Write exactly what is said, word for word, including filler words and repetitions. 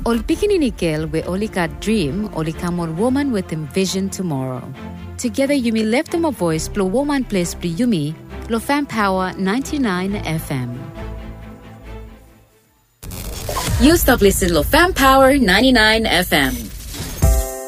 Ol pikininikel we olika dream olikamon woman with him vision tomorrow. Together Yumi left them a voice plo woman place pli Yumi plo Fan Power ninety-nine F M. You stop listening to Fan Power ninety-nine F M.